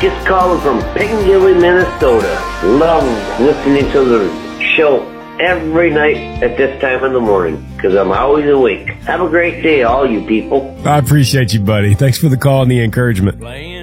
Just calling from Piccadilly, Minnesota. Love listening to the show every night at this time in the morning because I'm always awake. Have a great day, all you people. I appreciate you, buddy. Thanks for the call and the encouragement.